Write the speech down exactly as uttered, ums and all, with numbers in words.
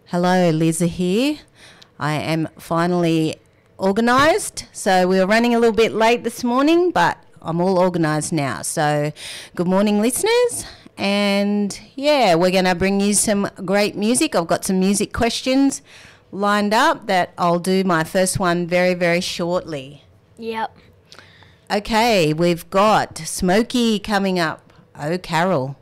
Hello, Liza here. I am finally organised. So we were running a little bit late this morning, but I'm all organised now. So good morning, listeners. And yeah, we're going to bring you some great music. I've got some music questions lined up that I'll do my first one very, very shortly. Yep. Okay, we've got Smokey coming up. Oh, Carol.